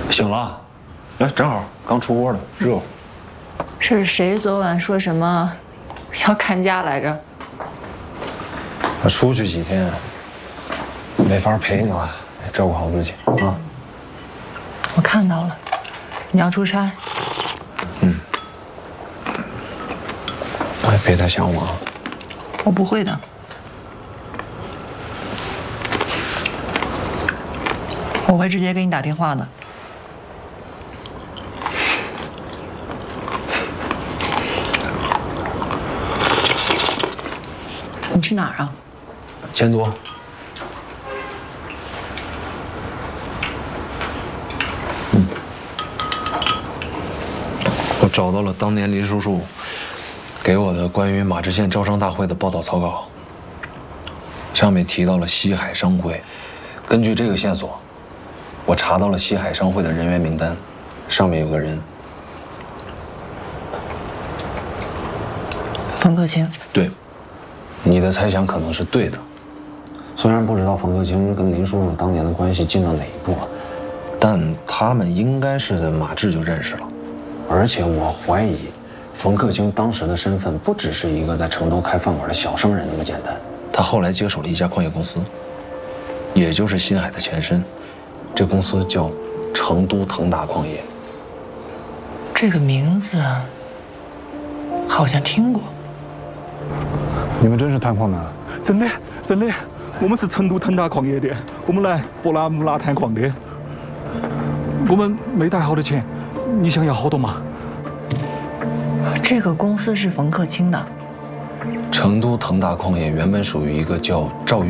醒了，哎，正好刚出锅的，热乎。 是谁昨晚说什么要看家来着？ 我出去几天，没法陪你了，照顾好自己啊。 我看到了，你要出差。 别太想我啊。 我不会的。我会直接给你打电话的。你去哪儿啊？ 钱多。我找到了当年林叔叔给我的关于马知县招商大会的报道草稿，上面提到了西海商会。根据这个线索，我查到了西海商会的人员名单，上面有个人， 冯克清。 对，你的猜想可能是对的。虽然不知道冯克清跟林叔叔当年的关系进到哪一步了，但他们应该是在马治就认识了。而且我怀疑，冯克清当时的身份不只是一个在成都开饭馆的小商人那么简单。他后来接手了一家矿业公司，也就是新海的前身。这公司叫成都腾达矿业。 这个名字好像听过。 你们真是探矿的？真的，真的，我们是成都腾达矿业的，我们来博拉木拉探矿的。我们没带好的钱，你想要好多吗？ 这个公司是冯克清的。 成都腾达矿业原本属于一个叫赵玉